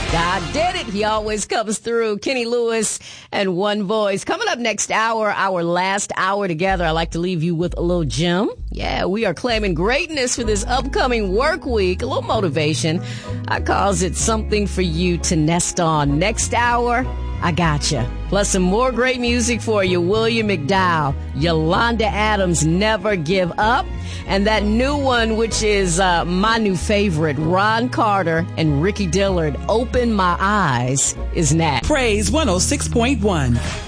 God did it. He always comes through. Kenny Lewis and One Voice. Coming up next hour, our last hour together, I like to leave you with a little gem. Yeah, we are claiming greatness for this upcoming work week. A little motivation. I calls it something for you to nest on. Next hour, I gotcha. Plus some more great music for you. William McDowell, Yolanda Adams, Never Give Up. And that new one, which is my new favorite, Ron Carter and Ricky Dillard, Open My Eyes, is next. Praise 106.1.